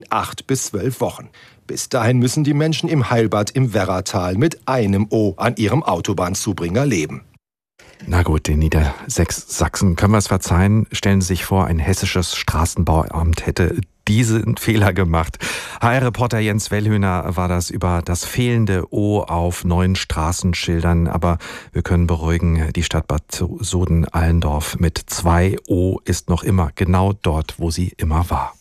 8 bis 12 Wochen. Bis dahin müssen die Menschen im Heilbad im Werratal mit einem O an ihrem Autobahnzubringer leben. Na gut, den Niedersachsen können wir es verzeihen. Stellen Sie sich vor, ein hessisches Straßenbauamt hätte diesen Fehler gemacht. HR-Reporter Jens Wellhöhner war das über das fehlende O auf neuen Straßenschildern. Aber wir können beruhigen, die Stadt Bad Soden-Allendorf mit 2 O ist noch immer genau dort, wo sie immer war.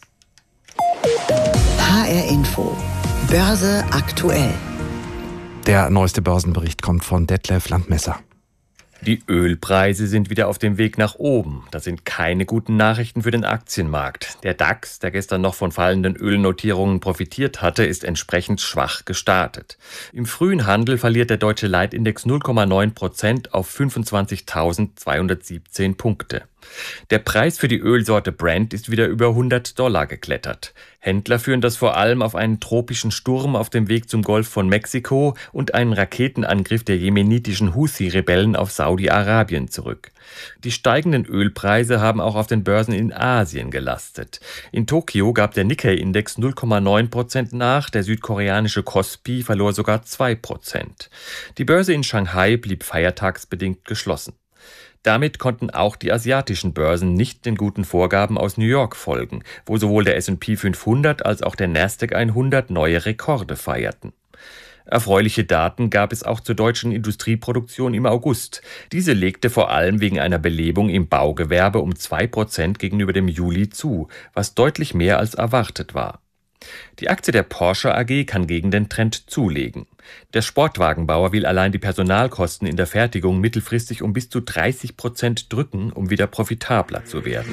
HR Info. Börse aktuell. Der neueste Börsenbericht kommt von Detlef Landmesser. Die Ölpreise sind wieder auf dem Weg nach oben. Das sind keine guten Nachrichten für den Aktienmarkt. Der DAX, der gestern noch von fallenden Ölnotierungen profitiert hatte, ist entsprechend schwach gestartet. Im frühen Handel verliert der deutsche Leitindex 0,9% auf 25.217 Punkte. Der Preis für die Ölsorte Brent ist wieder über $100 geklettert. Händler führen das vor allem auf einen tropischen Sturm auf dem Weg zum Golf von Mexiko und einen Raketenangriff der jemenitischen Houthi-Rebellen auf Saudi-Arabien zurück. Die steigenden Ölpreise haben auch auf den Börsen in Asien gelastet. In Tokio gab der Nikkei-Index 0,9% nach, der südkoreanische Kospi verlor sogar 2%. Die Börse in Shanghai blieb feiertagsbedingt geschlossen. Damit konnten auch die asiatischen Börsen nicht den guten Vorgaben aus New York folgen, wo sowohl der S&P 500 als auch der Nasdaq 100 neue Rekorde feierten. Erfreuliche Daten gab es auch zur deutschen Industrieproduktion im August. Diese legte vor allem wegen einer Belebung im Baugewerbe um 2% gegenüber dem Juli zu, was deutlich mehr als erwartet war. Die Aktie der Porsche AG kann gegen den Trend zulegen. Der Sportwagenbauer will allein die Personalkosten in der Fertigung mittelfristig um bis zu 30% drücken, um wieder profitabler zu werden.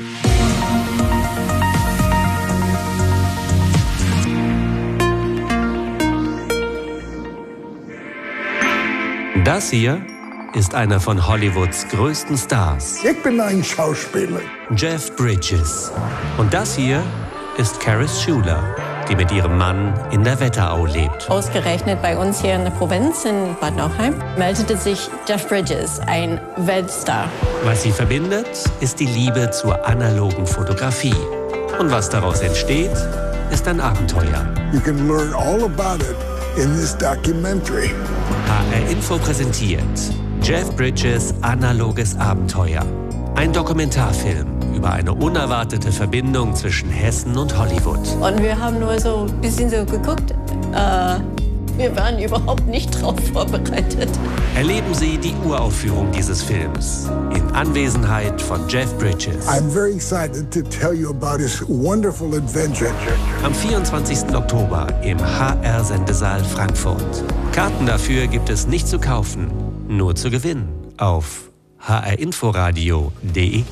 Das hier ist einer von Hollywoods größten Stars. Ich bin ein Schauspieler. Jeff Bridges. Und das hier ist Caris Schuler, die mit ihrem Mann in der Wetterau lebt. Ausgerechnet bei uns hier in der Provinz in Bad Nauheim meldete sich Jeff Bridges, ein Weltstar. Was sie verbindet, ist die Liebe zur analogen Fotografie. Und was daraus entsteht, ist ein Abenteuer. You can learn all about it in this documentary. HR Info präsentiert Jeff Bridges analoges Abenteuer. Ein Dokumentarfilm über eine unerwartete Verbindung zwischen Hessen und Hollywood. Und wir haben nur so ein bisschen so geguckt. Wir waren überhaupt nicht drauf vorbereitet. Erleben Sie die Uraufführung dieses Films in Anwesenheit von Jeff Bridges. I'm very excited to tell you about his wonderful adventure. Am 24. Oktober im HR-Sendesaal Frankfurt. Karten dafür gibt es nicht zu kaufen, nur zu gewinnen auf hrinforadio.de.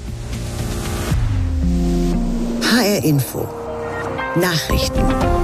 HR Info. Nachrichten.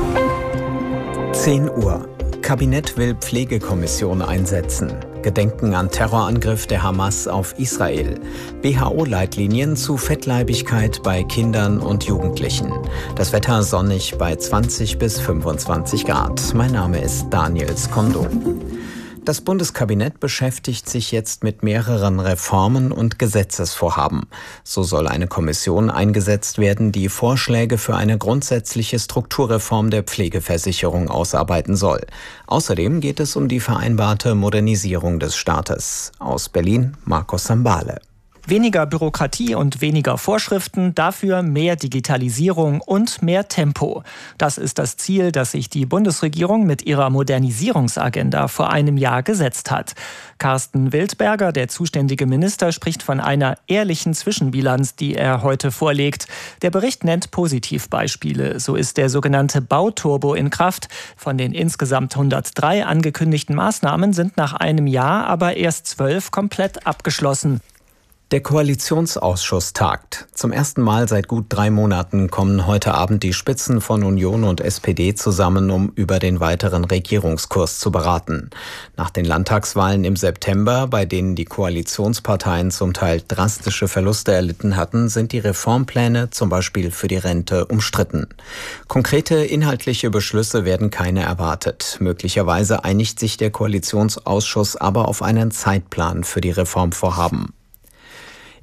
10 Uhr. Kabinett will Pflegekommission einsetzen. Gedenken an Terrorangriff der Hamas auf Israel. WHO-Leitlinien zu Fettleibigkeit bei Kindern und Jugendlichen. Das Wetter sonnig bei 20 bis 25 Grad. Mein Name ist Daniel Skondo. Das Bundeskabinett beschäftigt sich jetzt mit mehreren Reformen und Gesetzesvorhaben. So soll eine Kommission eingesetzt werden, die Vorschläge für eine grundsätzliche Strukturreform der Pflegeversicherung ausarbeiten soll. Außerdem geht es um die vereinbarte Modernisierung des Staates. Aus Berlin, Markus Sambale. Weniger Bürokratie und weniger Vorschriften, dafür mehr Digitalisierung und mehr Tempo. Das ist das Ziel, das sich die Bundesregierung mit ihrer Modernisierungsagenda vor einem Jahr gesetzt hat. Carsten Wildberger, der zuständige Minister, spricht von einer ehrlichen Zwischenbilanz, die er heute vorlegt. Der Bericht nennt Positivbeispiele. So ist der sogenannte Bauturbo in Kraft. Von den insgesamt 103 angekündigten Maßnahmen sind nach einem Jahr aber erst 12 komplett abgeschlossen. Der Koalitionsausschuss tagt. Zum ersten Mal seit gut 3 Monaten kommen heute Abend die Spitzen von Union und SPD zusammen, um über den weiteren Regierungskurs zu beraten. Nach den Landtagswahlen im September, bei denen die Koalitionsparteien zum Teil drastische Verluste erlitten hatten, sind die Reformpläne, zum Beispiel für die Rente, umstritten. Konkrete inhaltliche Beschlüsse werden keine erwartet. Möglicherweise einigt sich der Koalitionsausschuss aber auf einen Zeitplan für die Reformvorhaben.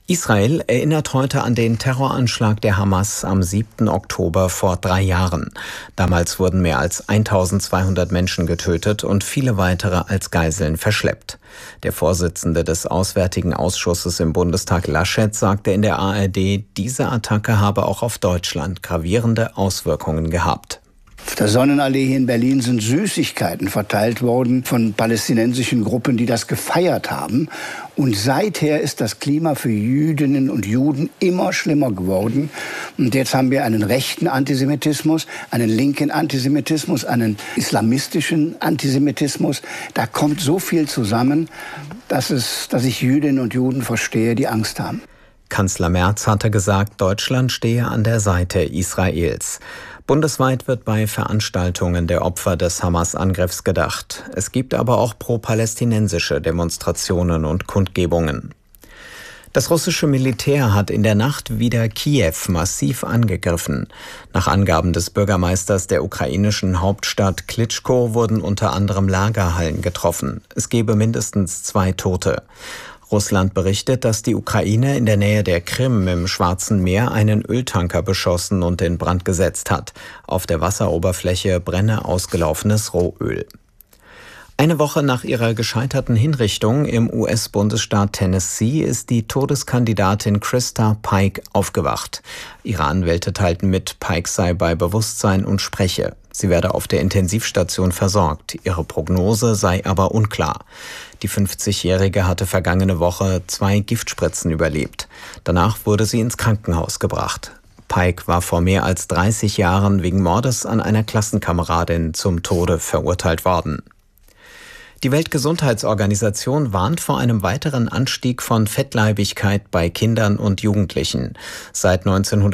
Israel erinnert heute an den Terroranschlag der Hamas am 7. Oktober vor 3 Jahren. Damals wurden mehr als 1200 Menschen getötet und viele weitere als Geiseln verschleppt. Der Vorsitzende des Auswärtigen Ausschusses im Bundestag, Laschet, sagte in der ARD, diese Attacke habe auch auf Deutschland gravierende Auswirkungen gehabt. Auf der Sonnenallee hier in Berlin sind Süßigkeiten verteilt worden von palästinensischen Gruppen, die das gefeiert haben. Und seither ist das Klima für Jüdinnen und Juden immer schlimmer geworden. Und jetzt haben wir einen rechten Antisemitismus, einen linken Antisemitismus, einen islamistischen Antisemitismus. Da kommt so viel zusammen, dass ich Jüdinnen und Juden verstehe, die Angst haben. Kanzler Merz hatte gesagt, Deutschland stehe an der Seite Israels. Bundesweit wird bei Veranstaltungen der Opfer des Hamas-Angriffs gedacht. Es gibt aber auch pro-palästinensische Demonstrationen und Kundgebungen. Das russische Militär hat in der Nacht wieder Kiew massiv angegriffen. Nach Angaben des Bürgermeisters der ukrainischen Hauptstadt Klitschko wurden unter anderem Lagerhallen getroffen. Es gebe mindestens 2 Tote. Russland berichtet, dass die Ukraine in der Nähe der Krim im Schwarzen Meer einen Öltanker beschossen und in Brand gesetzt hat. Auf der Wasseroberfläche brenne ausgelaufenes Rohöl. Eine Woche nach ihrer gescheiterten Hinrichtung im US-Bundesstaat Tennessee ist die Todeskandidatin Krista Pike aufgewacht. Ihre Anwälte teilten mit, Pike sei bei Bewusstsein und spreche. Sie werde auf der Intensivstation versorgt. Ihre Prognose sei aber unklar. Die 50-Jährige hatte vergangene Woche 2 Giftspritzen überlebt. Danach wurde sie ins Krankenhaus gebracht. Pike war vor mehr als 30 Jahren wegen Mordes an einer Klassenkameradin zum Tode verurteilt worden. Die Weltgesundheitsorganisation warnt vor einem weiteren Anstieg von Fettleibigkeit bei Kindern und Jugendlichen. Seit